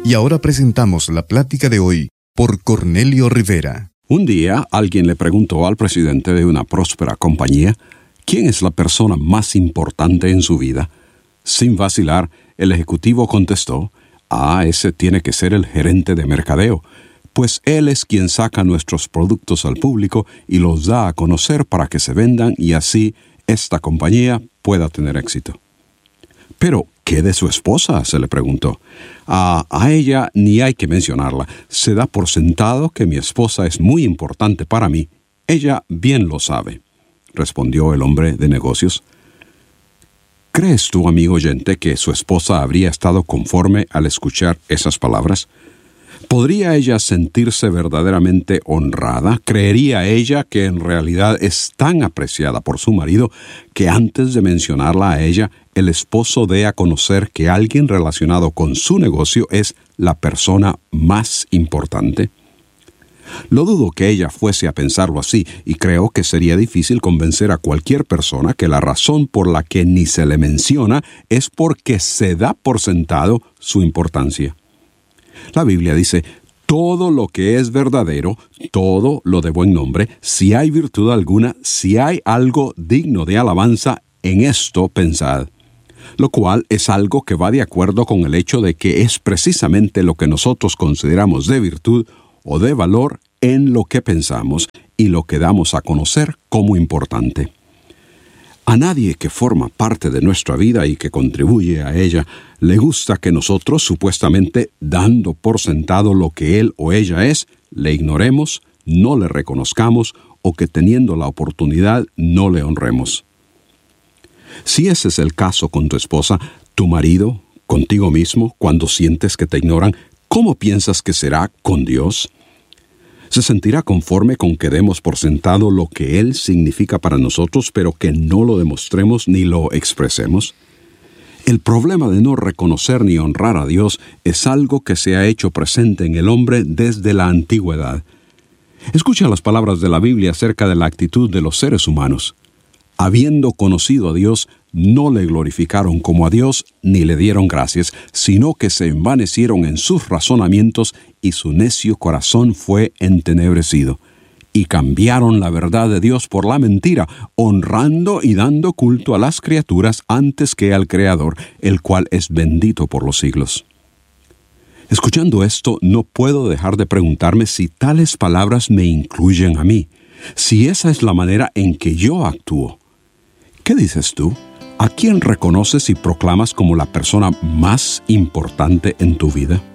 Y ahora presentamos la plática de hoy por Cornelio Rivera. Un día alguien le preguntó al presidente de una próspera compañía quién es la persona más importante en su vida. Sin vacilar, el ejecutivo contestó: ese tiene que ser el gerente de mercadeo, pues él es quien saca nuestros productos al público y los da a conocer para que se vendan y así esta compañía pueda tener éxito. Pero, ¿qué de su esposa?, se le preguntó. A ella ni hay que mencionarla. Se da por sentado que mi esposa es muy importante para mí. Ella bien lo sabe, respondió el hombre de negocios. ¿Crees tú, amigo oyente, que su esposa habría estado conforme al escuchar esas palabras? ¿Podría ella sentirse verdaderamente honrada? ¿Creería ella que en realidad es tan apreciada por su marido que antes de mencionarla a ella, el esposo dé a conocer que alguien relacionado con su negocio es la persona más importante? Lo dudo que ella fuese a pensarlo así, y creo que sería difícil convencer a cualquier persona que la razón por la que ni se le menciona es porque se da por sentado su importancia. La Biblia dice: todo lo que es verdadero, todo lo de buen nombre, si hay virtud alguna, si hay algo digno de alabanza, en esto pensad. Lo cual es algo que va de acuerdo con el hecho de que es precisamente lo que nosotros consideramos de virtud o de valor en lo que pensamos y lo que damos a conocer como importante. A nadie que forma parte de nuestra vida y que contribuye a ella le gusta que nosotros, supuestamente dando por sentado lo que él o ella es, le ignoremos, no le reconozcamos o que teniendo la oportunidad no le honremos. Si ese es el caso con tu esposa, tu marido, contigo mismo, cuando sientes que te ignoran, ¿cómo piensas que será con Dios? ¿Se sentirá conforme con que demos por sentado lo que Él significa para nosotros, pero que no lo demostremos ni lo expresemos? El problema de no reconocer ni honrar a Dios es algo que se ha hecho presente en el hombre desde la antigüedad. Escucha las palabras de la Biblia acerca de la actitud de los seres humanos. Habiendo conocido a Dios, no le glorificaron como a Dios ni le dieron gracias, sino que se envanecieron en sus razonamientos y su necio corazón fue entenebrecido. Y cambiaron la verdad de Dios por la mentira, honrando y dando culto a las criaturas antes que al Creador, el cual es bendito por los siglos. Escuchando esto, no puedo dejar de preguntarme si tales palabras me incluyen a mí, si esa es la manera en que yo actúo. ¿Qué dices tú? ¿A quién reconoces y proclamas como la persona más importante en tu vida?